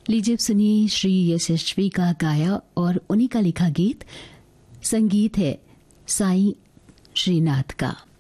लीजिए सुनिए श्री यशस्वी का गाया और उन्हीं का लिखा गीत। संगीत है साईं श्रीनाथ का।